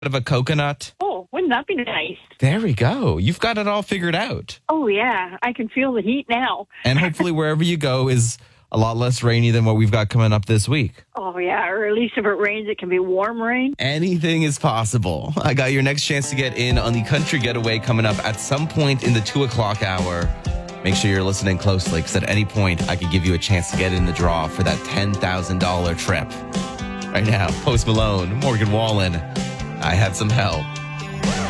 of a coconut. Oh, wouldn't that be nice? There we go. You've got it all figured out. Oh, yeah. I can feel the heat now. And hopefully wherever you go is a lot less rainy than what we've got coming up this week. Oh, yeah. Or at least if it rains, it can be warm rain. Anything is possible. I got your next chance to get in on the country getaway coming up at some point in the 2 o'clock hour. Make sure you're listening closely because at any point I could give you a chance to get in the draw for that $10,000 trip. Right now, Post Malone, Morgan Wallen, I Had Some Help.